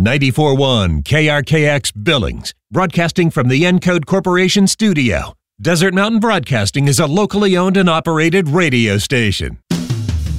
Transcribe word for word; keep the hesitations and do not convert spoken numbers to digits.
ninety-four point one K R K X Billings, broadcasting from the Encode Corporation studio. Desert Mountain Broadcasting is a locally owned and operated radio station.